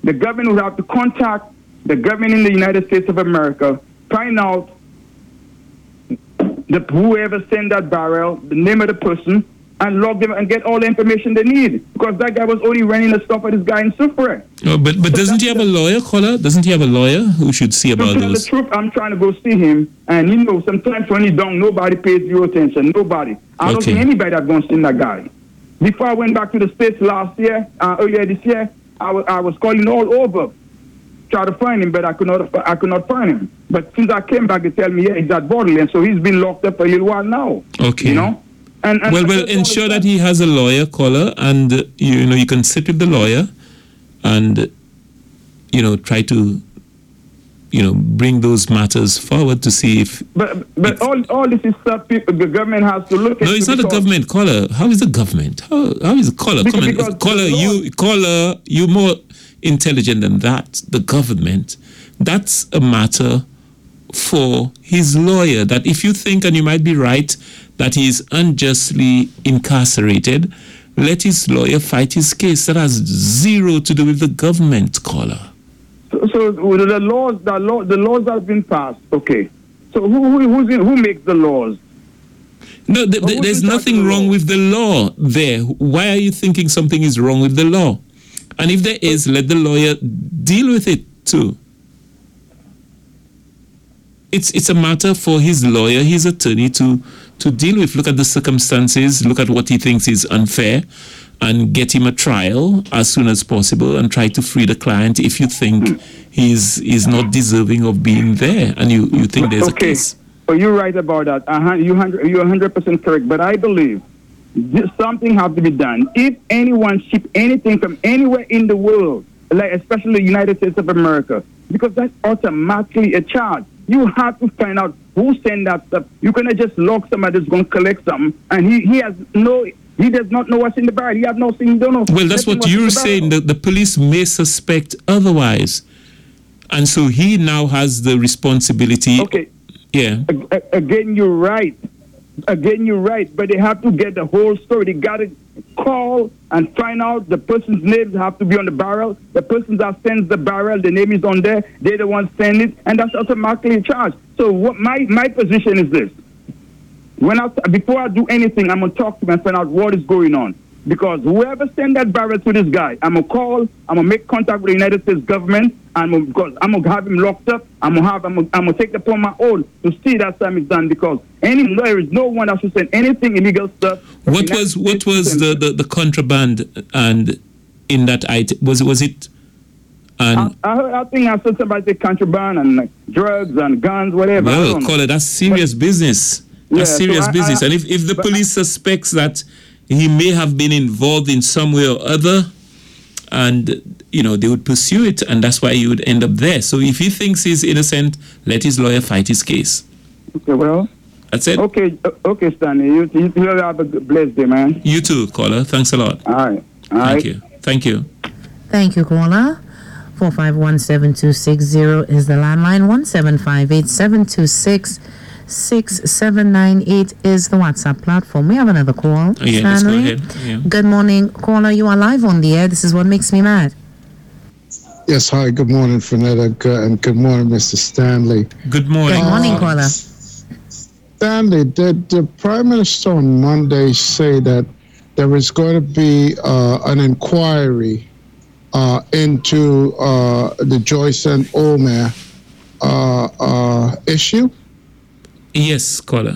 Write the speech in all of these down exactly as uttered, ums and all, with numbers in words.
The government would have to contact the government in the United States of America, find out the whoever sent that barrel, the name of the person, and log them and get all the information they need. Because that guy was only running the stuff for this guy in Soufrière. Oh, but but so doesn't he have a lawyer, caller? Doesn't he have a lawyer who should see about to tell those? The truth, I'm trying to go see him, and you know, sometimes when you don't, nobody pays zero attention. Nobody. I Okay. don't think anybody that's going to see that guy. Before I went back to the States last year, uh, earlier this year, I was I was calling all over, try to find him, but I could not I could not find him. But since I came back, they tell me, yeah, he's at Borderland, so he's been locked up for a little while now. Okay. You know. And, and well, well, ensure that he has a lawyer, caller, and uh, you, you know you can sit with the lawyer, and uh, you know try to, you know, bring those matters forward to see if. But but all all this is stuff people, the government has to look at. No, it's not a government, caller. How is the government? How how is the caller? Come on, caller, you caller, you more intelligent than that. The government, that's a matter for his lawyer. That if you think, and you might be right, that he is unjustly incarcerated, let his lawyer fight his case. That has zero to do with the government, caller. So, so the laws, the law, the laws that have been passed. Okay. So who who who's in, who makes the laws? No, th- th- there's nothing wrong with the law there. Why are you thinking something is wrong with the law? And if there is, let the lawyer deal with it too. It's it's a matter for his lawyer, his attorney to to deal with. Look at the circumstances, look at what he thinks is unfair, and get him a trial as soon as possible and try to free the client if you think he's he's not deserving of being there and you, you think there's okay. a case. Oh, you're right about that. Uh-huh. You hundred, you're one hundred percent correct. But I believe this, something has to be done. If anyone ship anything from anywhere in the world, like especially the United States of America, because that's automatically a charge. You have to find out who sent that stuff. You cannot just lock somebody that's going to collect something, and he, he has no, he does not know what's in the barrel. He has no thing, don't know. Well, that's what you're saying. The, the police may suspect otherwise, and so he now has the responsibility. Okay. Yeah. Again, you're right. Again, you're right. But they have to get the whole story. They got to call and find out the person's names have to be on the barrel. The person that sends the barrel, the name is on there. They're the ones sending it, and that's automatically a charge. So what my, my position is this. When I, before I do anything, I'm going to talk to him and find out what is going on. Because whoever sent that barrel to this guy, I'm going to call, I'm going to make contact with the United States government, and because I'm going to have him locked up, I'm going to have, I'm going to take it upon my own to see that time is done, because any there is no one that should send anything illegal stuff. What was what was the, the, the contraband and in that item? Was, was it... And I, I, heard, I think I said somebody say contraband and like, drugs and guns, whatever. Well, call it, that's serious but, business. That's yeah, serious so I, business. I, and if, if the police suspects that he may have been involved in some way or other, and, you know, they would pursue it, and that's why he would end up there. So if he thinks he's innocent, let his lawyer fight his case. Okay, well. That's it. Okay, okay, Stanley. You, you, you have a blessed day, man. You too, caller. Thanks a lot. All right. All Thank right. you. Thank you. Thank you, caller. four five one, seven two six zero is the landline. one seven five eight, seven two six, six seven nine eight is the WhatsApp platform. We have another call. Oh, yeah, let's go ahead. Yeah. Good morning, caller. You are live on the air. This is what makes me mad. Yes, hi. Good morning, Fernetta, and good morning, Mister Stanley. Good morning. Good morning, caller. Stanley, did the Prime Minister on Monday say that there is going to be uh, an inquiry uh, into uh, the Joyce and Omer uh, uh, issue? Yes, caller.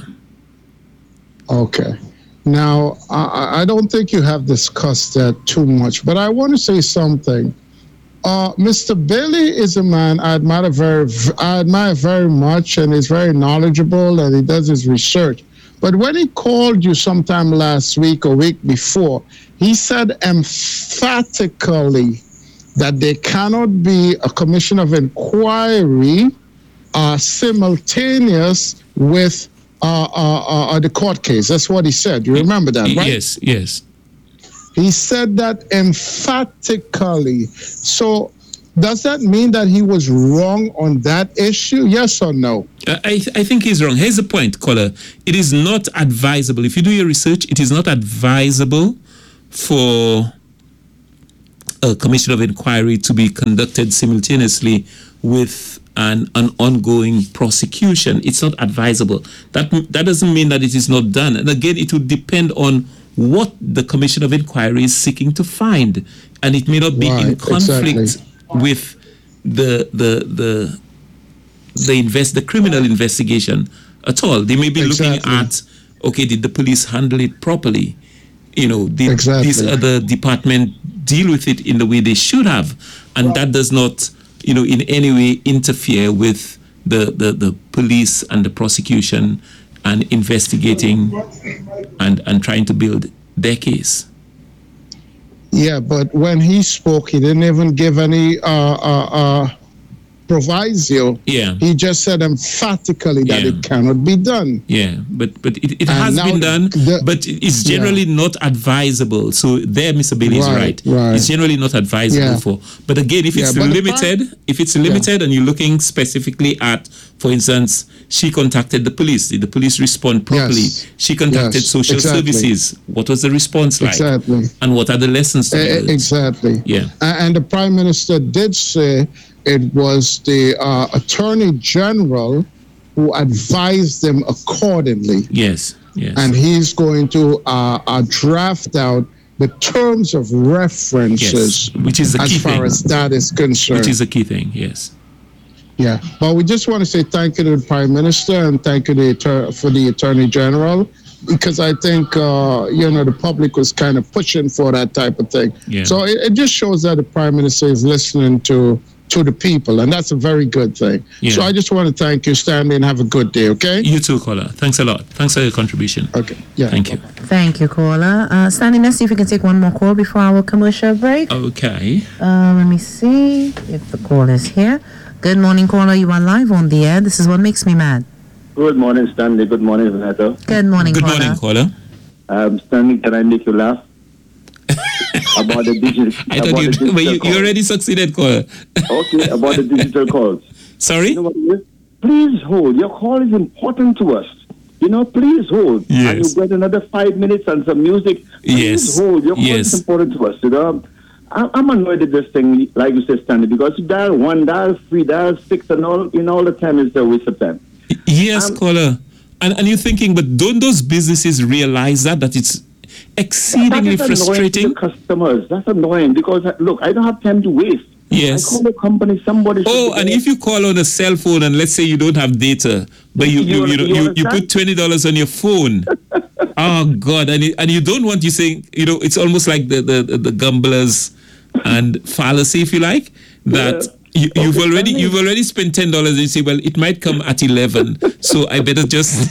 Okay. Now, I, I don't think you have discussed that too much, but I want to say something. Uh, Mister Bailey is a man I admire very, I admire very much, and he's very knowledgeable, and he does his research. But when he called you sometime last week or week before, he said emphatically that there cannot be a commission of inquiry uh, simultaneous with uh, uh, uh, the court case. That's what he said. You remember that, right? Yes, yes. He said that emphatically. So does that mean that he was wrong on that issue? Yes or no? I, th- I think he's wrong. Here's the point, caller. It is not advisable. If you do your research, it is not advisable for a commission of inquiry to be conducted simultaneously with an, an ongoing prosecution. It's not advisable. That that doesn't mean that it is not done. And again, it would depend on what the commission of inquiry is seeking to find, and it may not be right, in conflict exactly. with the the the the invest the criminal investigation at all. They may be exactly. looking at, okay, did the police handle it properly? You know, did exactly. this other department deal with it in the way they should have? And that does not, you know, in any way interfere with the, the, the police and the prosecution and investigating and, and trying to build their case. Yeah, but when he spoke, he didn't even give any uh, uh, uh, proviso. Yeah. He just said emphatically that Yeah. it cannot be done. Yeah, but but it, it And has now been done, the- but it's generally yeah. not advisable. So there, Mister Bailey is Right, right. right. It's generally not advisable Yeah. for. But again, if it's Yeah, but the limited, fact- if it's limited, and you're looking specifically at, for instance, she contacted the police. Did the police respond properly? Yes. She contacted Yes, social exactly. services. What was the response like? Exactly. And what are the lessons to be E- learned? Exactly. Yeah. A- And the Prime Minister did say it was the uh, Attorney General who advised them accordingly. Yes. Yes. And he's going to uh, uh, draft out the terms of references yes. Which is the as key far thing. as that is concerned. Which is the key thing. Yes. Yeah, but we just want to say thank you to the Prime Minister and thank you to the attor- for the Attorney General, because I think, uh, you know, the public was kind of pushing for that type of thing. Yeah. So it, it just shows that the Prime Minister is listening to to the people, and that's a very good thing. Yeah. So I just want to thank you, Stanley, and have a good day, okay? You too, caller. Thanks a lot. Thanks for your contribution. Okay, yeah. Thank you. Thank you, caller. Uh, Stanley, let's see if we can take one more call before our commercial break. Okay. Uh, let me see if the call is here. Good morning, caller. You are live on the air. This is what makes me mad. Good morning, Stanley. Good morning, Renato. Good morning, Good caller. morning, caller. Um, Stanley, can I make you laugh? about the digital. I about thought you, the digital but you, calls. you already succeeded, caller. Okay, about the digital calls. Sorry? You know what it is? Please hold. Your call is important to us. You know, please hold. Yes. And you get another five minutes and some music. Please Yes. hold. Your call Yes. is important to us. You know, I- I'm annoyed at this thing, like you said, Stanley, because you dial one, dial three, dial six, and all, you know, all the time is a waste of time. Yes, Um, caller. And and you're thinking, but don't those businesses realize that that it's exceedingly That is annoying frustrating? to the customers. That's annoying because, uh, look, I don't have time to waste. Yes. I call the company, somebody should Oh, be and there. if you call on a cell phone and let's say you don't have data, but you you You- you, know, you you, you understand? put twenty dollars on your phone. Oh God, and you, and you don't want you saying, you know, it's almost like the the, the, the gamblers and fallacy, if you like, that Yeah. you, you've Okay, already Stanley. you've already spent ten dollars and you say, well, it might come at eleven, so I better just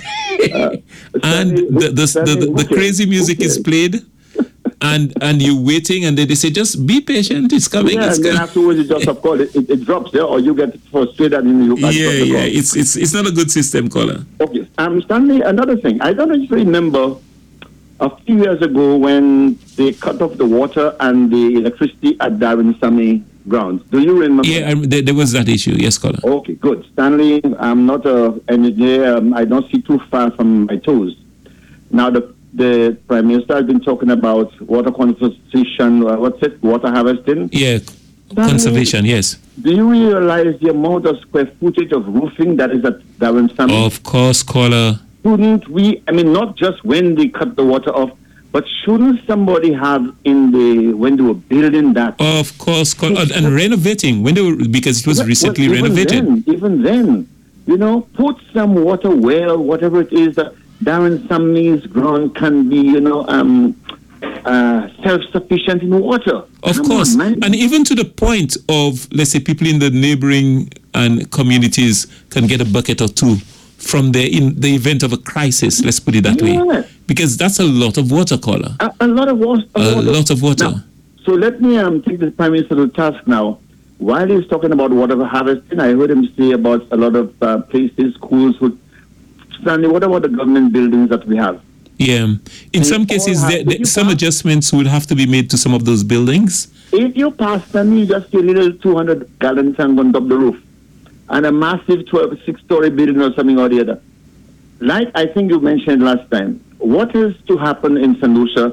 and Stanley, the the, the, Stanley, the, the okay, crazy music is okay. played. And and you're waiting, and they, they say, just be patient. It's coming. Yeah, it's and then coming. afterwards, you just, of course, it, it, it drops there, or you get frustrated and you Yeah, and drop the yeah. call. It's it's it's not a good system, caller. Okay. Um, Stanley, another thing. I don't know if you remember a few years ago when they cut off the water and the electricity at Darren Sammy grounds. Do you remember? Yeah, I, there, there was that issue. Yes, caller. Okay, good. Stanley, I'm not an engineer. Um, I don't see too far from my toes. Now, the the Prime Minister has been talking about water conservation, uh, what's it, water harvesting. Yeah, conservation. Yes, Do you realize the amount of square footage of roofing that is at Darren Sammy? of course, caller. Shouldn't we, I mean, not just when they cut the water off, but shouldn't somebody have in the, when they were building that? Of course, caller. And, and renovating when they were because it was Well, recently well, even renovated. Then, even then, you know, put some water well, whatever it is that Darren Sammy's ground can be, you know, um, uh, self-sufficient in water. Of Come course, on, man. and even to the point of, let's say, people in the neighboring and communities can get a bucket or two from there in the event of a crisis. Let's put it that Yeah. way, because that's a lot of water, caller. a, a lot of water. A lot of water. Now, so let me um, take the Prime Minister to task now. While he's talking about water harvesting, I heard him say about a lot of uh, places, schools. Would, Stanley, what about the government buildings that we have? Yeah, in They some all cases, have- there, did there, you some pass- adjustments will have to be made to some of those buildings. If you pass Stanley, you just see a little two hundred gallon tank on top of the roof and a massive twelve, six-story building or something or the other. Like I think you mentioned last time, what is to happen in Saint Lucia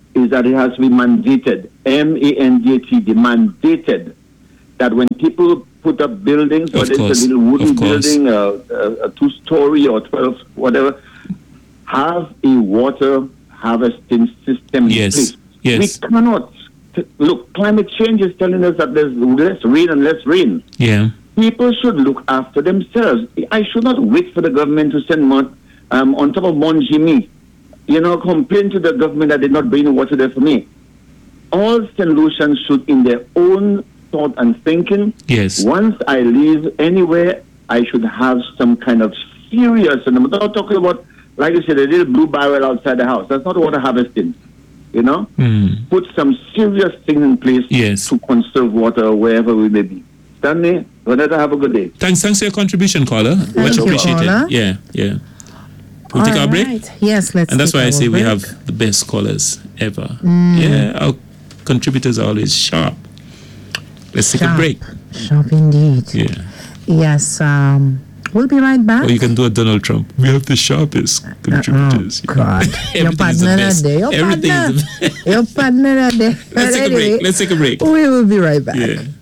is that it has to be mandated, M A N D A T D, mandated, that when people put up buildings, whether it's a little wooden building, uh, a, a two-story or twelve, whatever, have a water harvesting system yes. in place. Yes. We cannot. Look, climate change is telling us that there's less rain and less rain. Yeah. People should look after themselves. I should not wait for the government to send money um, on top of Mount Jimmy. You know, complain to the government that they're not bringing water there for me. All solutions should, in their own thought and thinking. Yes. Once I leave anywhere, I should have some kind of serious, and I'm not talking about, like you said, a little blue barrel outside the house. That's not water harvesting. You know? Mm. Put some serious things in place yes. to conserve water wherever we may be. Stanley, Vanessa, have a good day. Thanks, thanks for your contribution, caller. Thank Much you, appreciated. caller. Yeah, yeah. We'll All take our break. right. Yes, let's And that's take why I our say we break. have the best callers ever. Mm. Yeah, our contributors are always sharp. Let's take Sharp. a break. Sharp indeed. Yeah. Yes, um, we'll be right back. Or you can do a Donald Trump. We have the sharpest contributors. Oh, God. Your Everything is the partner best. that day. Your Everything partner. is the best. Your partner that day. Let's take a Anyway, break. Let's take a break. We will be right back. Yeah.